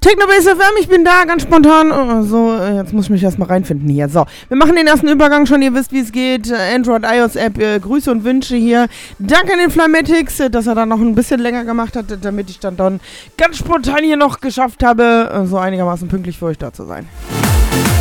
Technobase FM, ich bin da, ganz spontan. So, jetzt muss ich mich erstmal reinfinden hier. So, wir machen den ersten Übergang schon, ihr wisst, wie es geht. Android, iOS-App, Grüße und Wünsche hier. Danke an den Flymatics, dass er dann noch ein bisschen länger gemacht hat, damit ich dann ganz spontan hier noch geschafft habe, so einigermaßen pünktlich für euch da zu sein.